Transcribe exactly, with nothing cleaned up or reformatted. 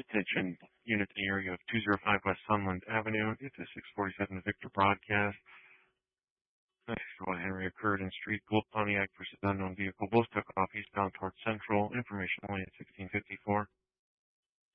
Attention, unit in the area of two oh five West Sunland Avenue. It's a six forty-seven Victor broadcast. One Henry occurred in Street, Gold Pontiac versus unknown vehicle. Both took off eastbound towards Central. Information only at sixteen fifty-four.